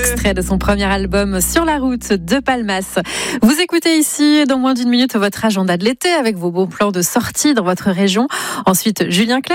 extrait de son premier album Sur la route de Palmas. Vous écoutez ici, dans moins d'une minute, votre agenda de l'été avec vos bons plans de sortie dans votre région. Ensuite, Julien Clerc.